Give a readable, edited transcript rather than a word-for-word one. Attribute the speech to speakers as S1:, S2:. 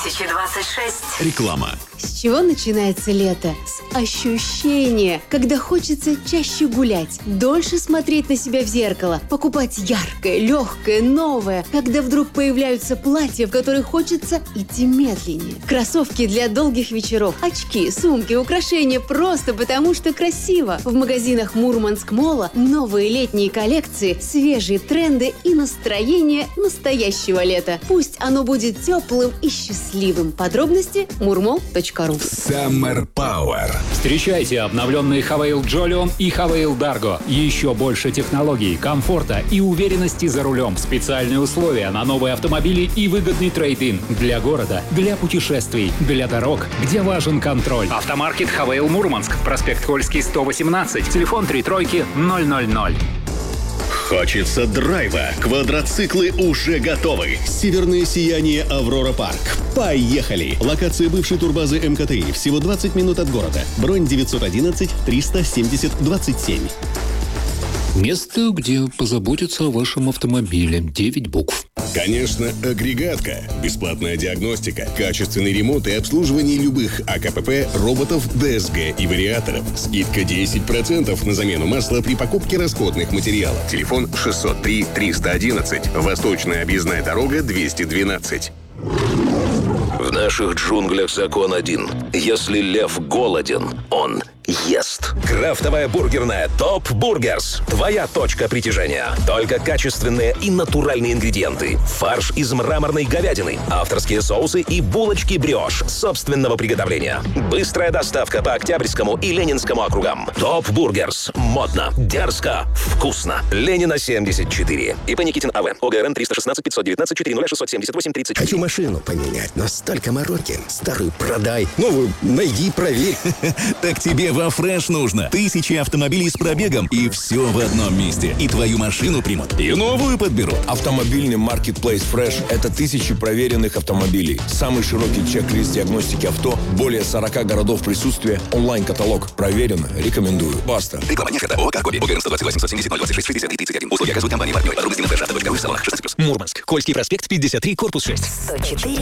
S1: 2026.
S2: Реклама.
S3: С чего начинается лето? С ощущения, когда хочется чаще гулять, дольше смотреть на себя в зеркало, покупать яркое, легкое, новое, когда вдруг появляются платья, в которых хочется идти медленнее. Кроссовки для долгих вечеров, очки, сумки, украшения просто потому, что красиво. В магазинах Мурманск-Молла новые летние коллекции, свежие тренды и настроение настоящего лета. Пусть оно будет теплым и счастливым. Подробности murmol.ru.
S2: Summer Power.
S4: Встречайте обновленные Havail Jolion и Havail Dargo. Еще больше технологий, комфорта и уверенности за рулем. Специальные условия на новые автомобили и выгодный трейд-ин. Для города, для путешествий, для дорог, где важен контроль. Автомаркет Havail Мурманск. Проспект Кольский, 118. Телефон 33000.
S5: Хочется драйва. Квадроциклы уже готовы. Северное сияние Аврора Парк. Поехали! Локация бывшей турбазы МКТИ. Всего 20 минут от города. Бронь 911 370 27.
S6: Место, где позаботятся о вашем автомобиле. 9 букв.
S5: Конечно, агрегатка. Бесплатная диагностика, качественный ремонт и обслуживание любых АКПП, роботов, ДСГ и вариаторов. Скидка 10% на замену масла при покупке расходных материалов. Телефон 603 311. Восточная объездная дорога 212.
S7: В наших джунглях закон один. Если лев голоден, он ест. Крафтовая бургерная ТОП Бургерс. Твоя точка притяжения. Только качественные и натуральные ингредиенты. Фарш из мраморной говядины. Авторские соусы и булочки брioche собственного приготовления. Быстрая доставка по Октябрьскому и Ленинскому округам. ТОП Бургерс. Модно, дерзко, вкусно. Ленина 74. ИП Никитин АВ. ОГРН 316 519 400 678 30.
S8: Хочу машину поменять, но столько мороки. Старую продай, новую найди, проверь.
S2: Так тебе во Фреш нужно. Тысячи автомобилей с пробегом, и все в одном месте. И твою машину примут, и новую подберут.
S9: Автомобильный маркетплейс Fresh – это тысячи проверенных автомобилей. Самый широкий чек-лист диагностики авто, более 40 городов присутствия, онлайн-каталог. Проверено, рекомендую. Баста.
S2: Реклама не оферта. ОК Коби. ОГРН 128 770 026 63 31. Условия оказывают компании партнеры. Подробности на fresh.ru в салонах 16+.
S10: Мурманск. Кольский проспект 53, корпус 6.
S1: 104.